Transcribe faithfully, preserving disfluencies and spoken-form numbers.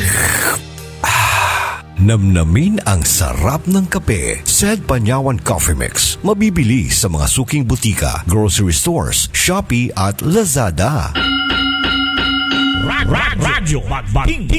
Namnamin ang sarap ng kape. Said Panyawan Coffee Mix. Mabibili sa mga suking butika, grocery stores, Shopee at Lazada. Radyo Magbating